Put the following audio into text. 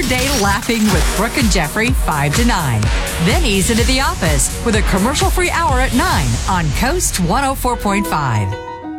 your day laughing with Brooke and Jeffrey 5 to 9. Then ease into the office with a commercial-free hour at 9 on Coast 104.5.